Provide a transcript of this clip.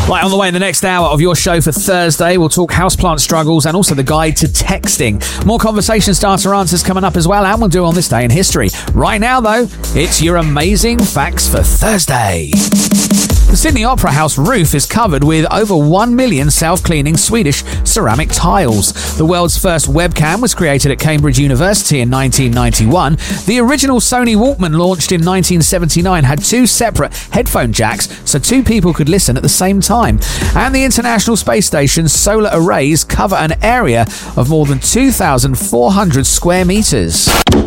Right, on the way in the next hour of your show for Thursday, we'll talk houseplant struggles and also the guide to texting. More conversation starter answers coming up as well, and we'll do on this day in history. Right now, though, it's your amazing facts for Thursday. The Sydney Opera House roof is covered with over 1 million self-cleaning Swedish ceramic tiles. The world's first webcam was created at Cambridge University in 1991. The original Sony Walkman, launched in 1979, had 2 separate headphone jacks so 2 people could listen at the same time. And the International Space Station's solar arrays cover an area of more than 2,400 square meters.